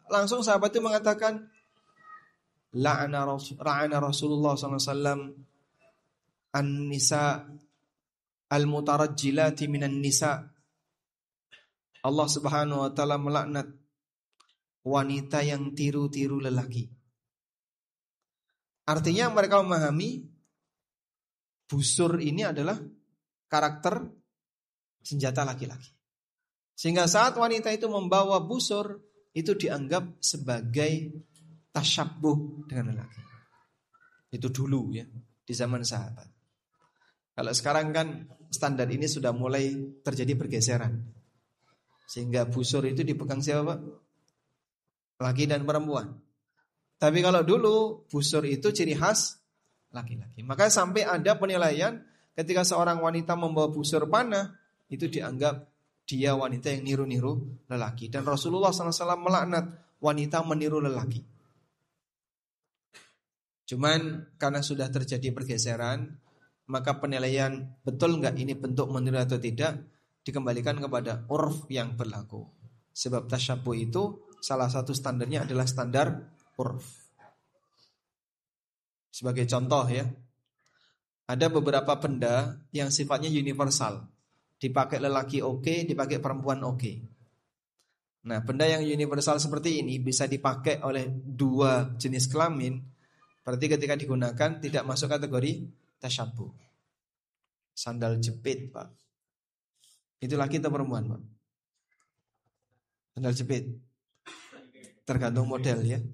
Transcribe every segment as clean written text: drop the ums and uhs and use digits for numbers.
langsung sahabat itu mengatakan, la'ana Rasulullah SAW an-nisa al-mutarajjilati minan nisa. Allah Subhanahu wa taala melaknat wanita yang tiru-tiru lelaki. Artinya mereka memahami busur ini adalah karakter senjata laki-laki. Sehingga saat wanita itu membawa busur, itu dianggap sebagai tasyabbuh dengan lelaki. Itu dulu ya, di zaman sahabat. Kalau sekarang kan standar ini sudah mulai terjadi pergeseran. Sehingga busur itu dipegang siapa, Pak? Laki dan perempuan. Tapi kalau dulu busur itu ciri khas laki-laki. Maka sampai ada penilaian ketika seorang wanita membawa busur panah, itu dianggap dia wanita yang niru-niru lelaki. Dan Rasulullah SAW melaknat wanita meniru lelaki. Cuman karena sudah terjadi pergeseran, maka penilaian betul nggak ini bentuk meniru atau tidak dikembalikan kepada urf yang berlaku. Sebab tasyabbuh itu salah satu standarnya adalah standar urf. Sebagai contoh ya, ada beberapa benda yang sifatnya universal. Dipakai lelaki oke, dipakai perempuan oke. Nah, benda yang universal seperti ini bisa dipakai oleh dua jenis kelamin. Berarti ketika digunakan tidak masuk kategori tasyabbuh. Sandal jepit, Pak. Itu laki atau perempuan, Pak? Sandal jepit. Tergantung model ya.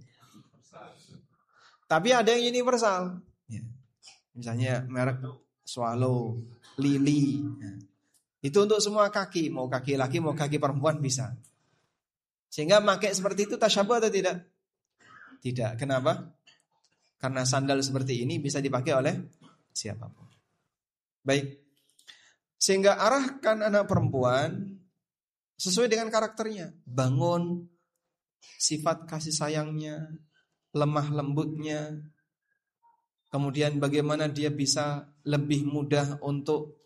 Tapi ada yang universal ya. Misalnya merek Swallow, Lily ya. Itu untuk semua kaki. Mau kaki laki, mau kaki perempuan bisa. Sehingga pakai seperti itu tasyabbuh atau tidak? Tidak, kenapa? Karena sandal seperti ini bisa dipakai oleh siapapun. Baik. Sehingga arahkan anak perempuan sesuai dengan karakternya. Bangun sifat kasih sayangnya, lemah lembutnya. Kemudian bagaimana dia bisa lebih mudah untuk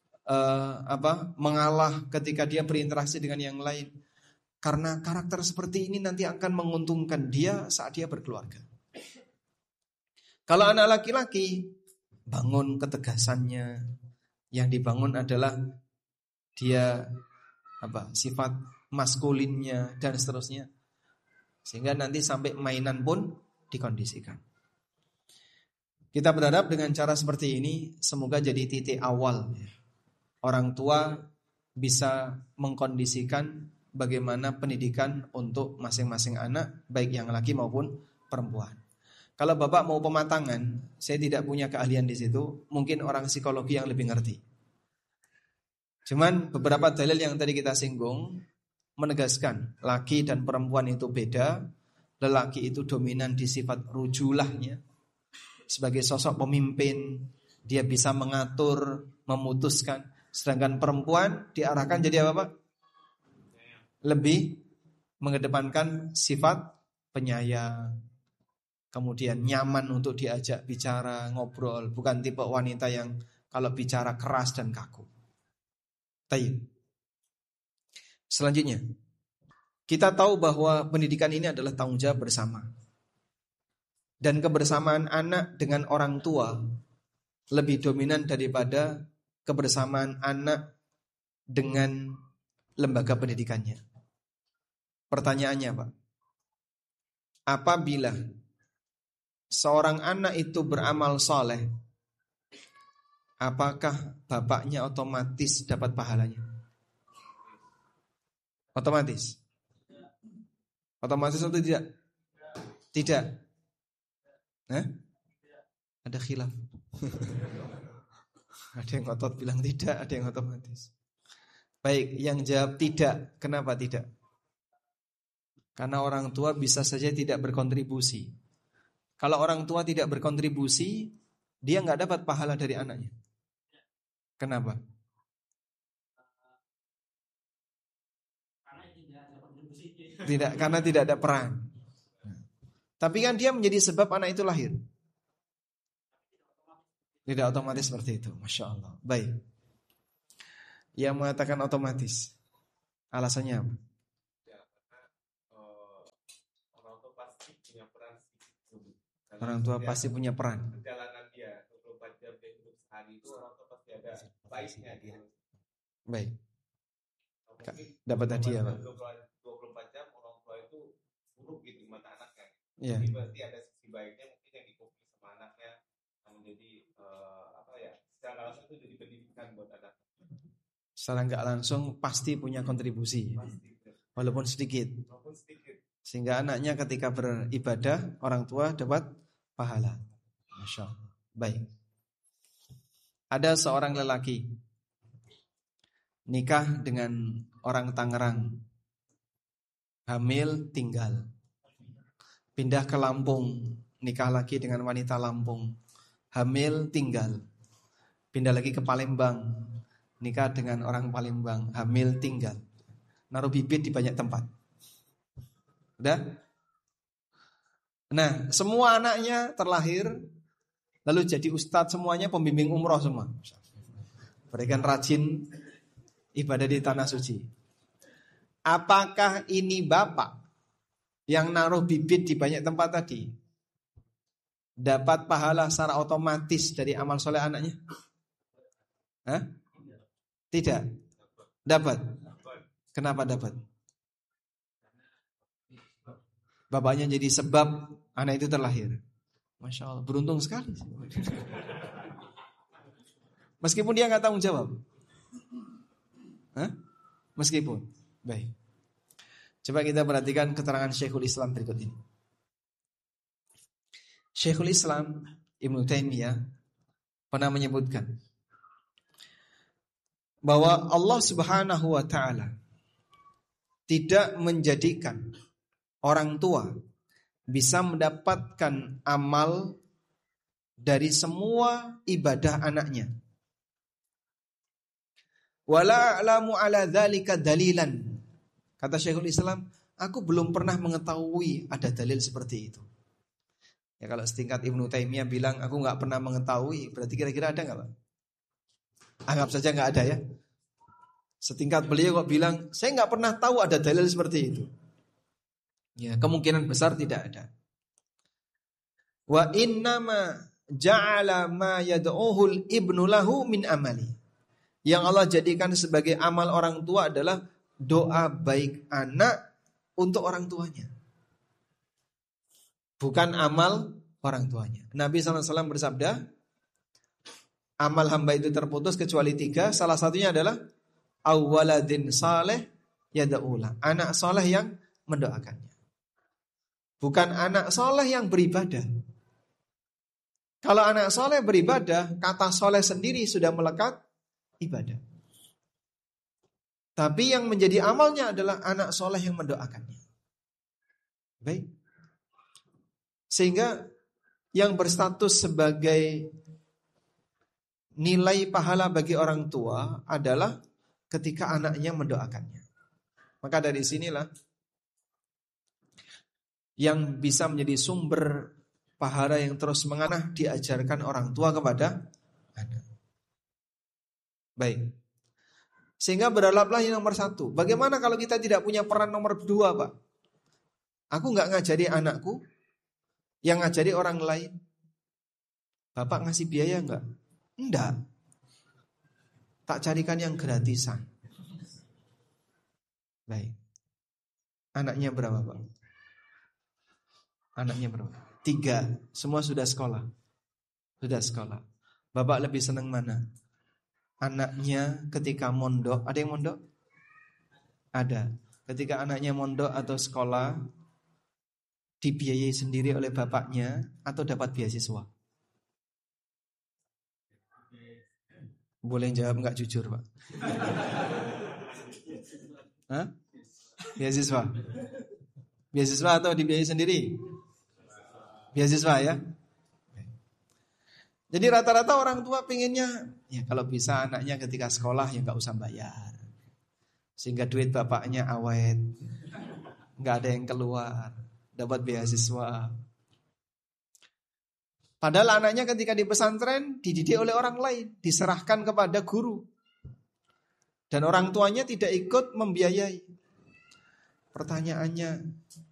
mengalah ketika dia berinteraksi dengan yang lain. Karena karakter seperti ini nanti akan menguntungkan dia saat dia berkeluarga. Kalau anak laki-laki, bangun ketegasannya. Yang dibangun adalah dia sifat maskulinnya dan seterusnya. Sehingga nanti sampai mainan pun dikondisikan. Kita berharap dengan cara seperti ini semoga jadi titik awal orang tua bisa mengkondisikan bagaimana pendidikan untuk masing-masing anak, baik yang laki maupun perempuan. Kalau bapak mau pematangan, saya tidak punya keahlian di situ, mungkin orang psikologi yang lebih ngerti. Cuman beberapa dalil yang tadi kita singgung menegaskan laki dan perempuan itu beda. Lelaki itu dominan di sifat rujulahnya. Sebagai sosok pemimpin, dia bisa mengatur, memutuskan. Sedangkan perempuan diarahkan jadi apa, Pak? Lebih mengedepankan sifat penyayang. Kemudian nyaman untuk diajak bicara, ngobrol. Bukan tipe wanita yang kalau bicara keras dan kaku. Baik. Selanjutnya, kita tahu bahwa pendidikan ini adalah tanggung jawab bersama. Dan kebersamaan anak dengan orang tua lebih dominan daripada kebersamaan anak dengan lembaga pendidikannya. Pertanyaannya, Pak, apabila seorang anak itu beramal soleh, apakah bapaknya otomatis dapat pahalanya? Otomatis? Otomatis atau tidak? Tidak. Ada khilaf. Ada yang ngotot bilang tidak, ada yang otomatis. Baik, yang jawab tidak. Kenapa tidak? Karena orang tua bisa saja tidak berkontribusi. Kalau orang tua tidak berkontribusi, dia nggak dapat pahala dari anaknya. Kenapa? Tidak, karena tidak ada peran. Tapi kan dia menjadi sebab anak itu lahir. Tidak otomatis seperti itu. Masya Allah. Baik. Yang mengatakan otomatis, alasannya apa? punya peran Orang tua pasti punya peran. Perjalanan dia 24 jam dia hidup sehari itu orang tua pasti ada baiknya dia. Baik. Mungkin Dapat hadiah, Pak. 24 jam orang tua itu buruk gitu mata anaknya. Iya. Jadi berarti ada sisi baiknya mungkin yang dikopi sama anaknya yang menjadi secara langsung itu jadi pendidikan buat anak. Secara nggak langsung pasti punya kontribusi. Walaupun sedikit. Sehingga anaknya ketika beribadah orang tua dapat pahala. Masya Allah. Baik. Ada seorang lelaki nikah dengan orang Tangerang, hamil tinggal, pindah ke Lampung, nikah lagi dengan wanita Lampung, hamil tinggal, pindah lagi ke Palembang, nikah dengan orang Palembang, hamil tinggal, naruh bibit di banyak tempat. Udah? Nah, semua anaknya terlahir lalu jadi ustadz semuanya, pembimbing umroh semua. Mereka rajin ibadah di tanah suci. Apakah ini bapak yang naruh bibit di banyak tempat tadi dapat pahala secara otomatis dari amal soleh anaknya? Hah? Tidak. Dapat. Kenapa dapat? Bapaknya jadi sebab anak itu terlahir. Masya Allah, beruntung sekali. Meskipun dia nggak tanggung jawab. Hah? Meskipun. Baik. Coba kita perhatikan keterangan Syekhul Islam berikut ini. Syekhul Islam Ibnu Taimiyah pernah menyebutkan bahwa Allah Subhanahu wa taala tidak menjadikan orang tua bisa mendapatkan amal dari semua ibadah anaknya. Wala a'lamu ala dzalika dalilan. Kata Syekhul Islam, aku belum pernah mengetahui ada dalil seperti itu. Ya kalau setingkat Ibnu Taimiyah bilang aku enggak pernah mengetahui, berarti kira-kira ada enggak, Pak? Anggap saja enggak ada ya. Setingkat beliau kok bilang, saya enggak pernah tahu ada dalil seperti itu. Ya, kemungkinan besar tidak ada. Wa innama ja'ala ma yad'uhul ibnu lahu min amali. Yang Allah jadikan sebagai amal orang tua adalah doa baik anak untuk orang tuanya. Bukan amal orang tuanya. Nabi SAW bersabda, amal hamba itu terputus kecuali 3. Salah satunya adalah awwaladin saleh yada'ula. Anak soleh yang mendoakannya. Bukan anak soleh yang beribadah. Kalau anak soleh beribadah, kata soleh sendiri sudah melekat ibadah. Tapi yang menjadi amalnya adalah anak soleh yang mendoakannya. Baik. Sehingga yang berstatus sebagai nilai pahala bagi orang tua adalah ketika anaknya mendoakannya. Maka dari sinilah yang bisa menjadi sumber pahala yang terus menganah diajarkan orang tua kepada anak. Baik. Sehingga berharaplah yang nomor 1. Bagaimana kalau kita tidak punya peran nomor 2, Pak? Aku gak ngajari anakku, yang ngajari orang lain. Bapak ngasih biaya enggak? Enggak. Tak carikan yang gratisan. Baik. Anaknya berapa, Pak? Anaknya berapa? 3. Semua sudah sekolah. Sudah sekolah. Bapak lebih senang mana? Anaknya ketika mondok. Ada yang mondok? Ada. Ketika anaknya mondok atau sekolah dibiayai sendiri oleh bapaknya atau dapat beasiswa? Boleh jawab enggak jujur, Pak? Hah? Beasiswa? Beasiswa atau dibiayai sendiri? Beasiswa ya? Jadi rata-rata orang tua pengennya ya kalau bisa anaknya ketika sekolah ya nggak usah bayar, sehingga duit bapaknya awet, nggak ada yang keluar, dapat beasiswa. Padahal anaknya ketika di pesantren dididik oleh orang lain, diserahkan kepada guru, dan orang tuanya tidak ikut membiayai. Pertanyaannya,